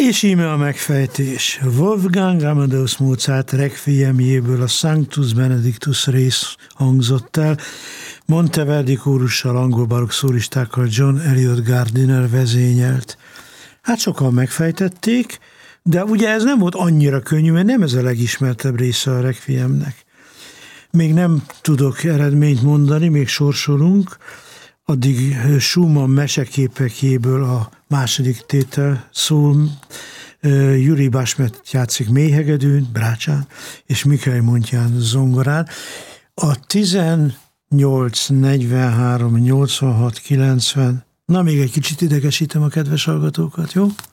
És íme a megfejtés. Wolfgang Amadeus Mozart requiemjéből a Sanctus Benedictus rész hangzott el, Monteverdi kórussal, angol barokk szólistákkal, John Eliot Gardiner vezényelt. Hát sokan megfejtették, de ugye ez nem volt annyira könnyű, mert nem ez a legismertebb része a requiemnek. Még nem tudok eredményt mondani, még sorsolunk, addig Schumann meseképekjéből a második tétel szól, Juri Bashmet játszik mélyhegedűn, brácsán, és Mikhail Montján zongorán. A 18, 43, 86, 90, na még egy kicsit idegesítem a kedves hallgatókat, jó?